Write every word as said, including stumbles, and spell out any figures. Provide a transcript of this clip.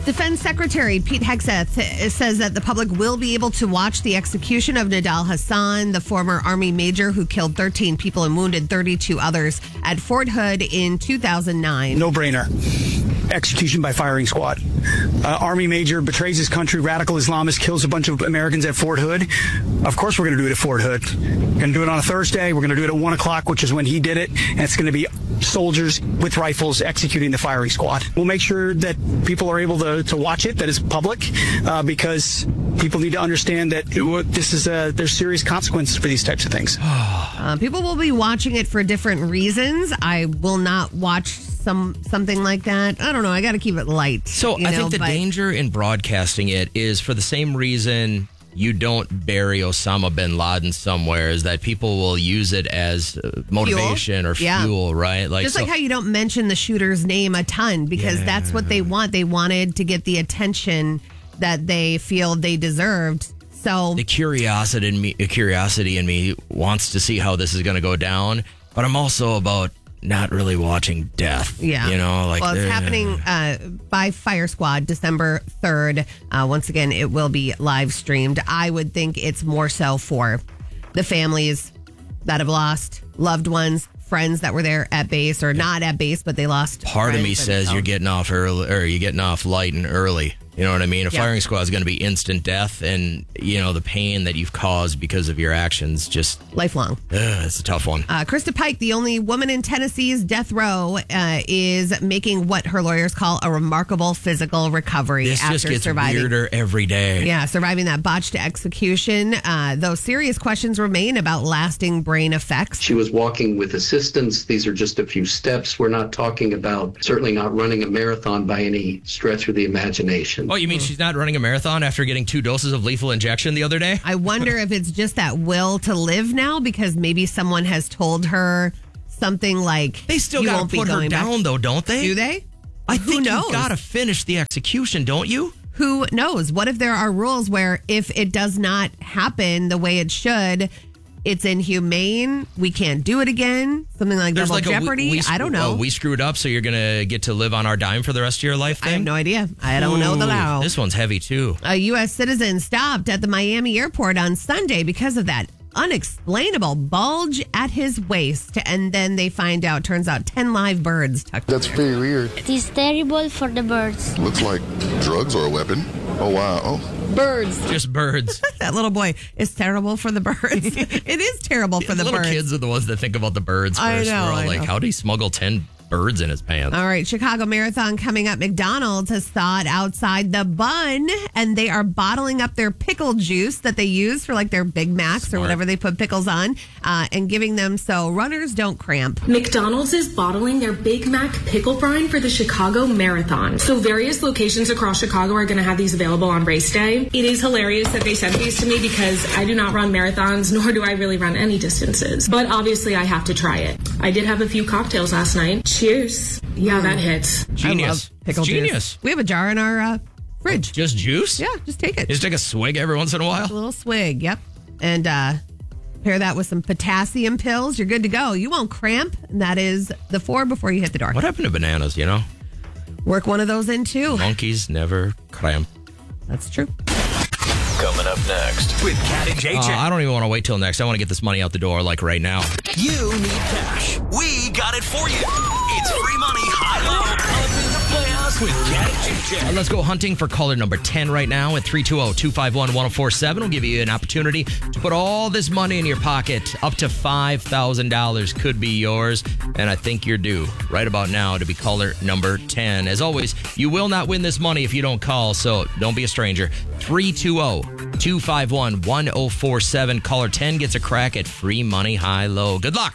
Defense Secretary Pete Hegseth says that the public will be able to watch the execution of Nidal Hasan, the former Army major who killed thirteen people and wounded thirty-two others at Fort Hood in two thousand nine. No brainer. Execution by firing squad. Uh, Army major betrays his country, radical Islamist, kills a bunch of Americans at Fort Hood. Of course we're going to do it at Fort Hood. We're going to do it on a Thursday. We're going to do it at one o'clock, which is when he did it. And it's going to be soldiers with rifles executing the firing squad. We'll make sure that people are able to, to watch it, that it's public, uh, because people need to understand that it, this is a, there's serious consequences for these types of things. Uh, people will be watching it for different reasons. I will not watch some something like that. I don't know. I got to keep it light. So you I know, think the but danger in broadcasting it is for the same reason you don't bury Osama bin Laden somewhere, is that people will use it as uh, motivation Fuel? or Yeah. fuel, right? Like Just so, like how you don't mention the shooter's name a ton because Yeah. that's what they want. They wanted to get the attention that they feel they deserved. So the curiosity in me, the curiosity in me wants to see how this is going to go down, but I'm also about not really watching death. Yeah. You know, like well, it's uh, happening uh, by Fire Squad December third. Uh, once again, it will be live streamed. I would think it's more so for the families that have lost loved ones, friends that were there at base or not at base, but they lost. Part of me friends. says So- you're getting off early, or you're getting off light and early. You know what I mean? A Yeah. firing squad is going to be instant death, and you know the pain that you've caused because of your actions. Just lifelong. ugh, it's a tough one. Uh, Krista Pike, the only woman in Tennessee's death row, uh, is making what her lawyers call a remarkable physical recovery This after just gets surviving. weirder every day. Yeah, surviving that botched execution. Uh, though serious questions remain about lasting brain effects. She was walking with assistance. These are just a few steps. We're not talking about, certainly not running a marathon by any stretch of the imagination. Oh, you mean she's not running a marathon after getting two doses of lethal injection the other day? I wonder if it's just that will to live now because maybe someone has told her something like They still you got won't to be put her going back. down, though, don't they? Do they? I Who think knows? you've got to finish the execution, don't you? Who knows? What if there are rules where if it does not happen the way it should, it's inhumane, we can't do it again, something like There's double like a we- jeopardy? we, I don't know. oh, we screwed up, so you're going to get to live on our dime for the rest of your life I thing? have no idea. I don't know the Ooh, law. This one's heavy, too. A U S citizen stopped at the Miami airport on Sunday because of that unexplainable bulge at his waist. And then they find out, turns out, ten live birds tucked That's in very weird. It is terrible for the birds. Looks like drugs are a weapon. Oh, wow. Oh. Birds. Just birds. That little boy is terrible for the birds. It is terrible for the little birds. kids are the ones that think about the birds first. I know, We're all I like, know. how did he smuggle ten birds in his pants? All right, Chicago Marathon coming up. McDonald's has thawed outside the bun, and they are bottling up their pickle juice that they use for like their Big Macs Smart. or whatever they put pickles on, uh, and giving them so runners don't cramp. McDonald's is bottling their Big Mac pickle brine for the Chicago Marathon. So various locations across Chicago are going to have these available on race day. It is hilarious that they sent these to me because I do not run marathons, nor do I really run any distances. But obviously I have to try it. I did have a few cocktails last night. Cheers. Yeah, that hits. Genius. I love pickle It's juice. genius. We have a jar in our uh, fridge. Just juice? Yeah, just take it. Just take a swig every once in a while? A little swig, yep. And uh, pair that with some potassium pills. You're good to go. You won't cramp. And that is the four before you hit the door. What happened to bananas, you know? Work one of those in too. Monkeys never cramp. That's true. Coming up next with Cat and J J. Uh, I don't even want to wait till next. I want to get this money out the door, like right now. You need cash. We got it for you. It's free money, high low. Up in the playoffs with Cat and J J. Uh, let's go hunting for caller number ten right now at three two zero, two five one, one zero four seven. We'll give you an opportunity to put all this money in your pocket. Up to five thousand dollars could be yours. And I think you're due right about now to be caller number ten. As always, you will not win this money if you don't call, so don't be a stranger. three two zero, two five one, one zero four seven. Caller ten gets a crack at free money high low. Good luck.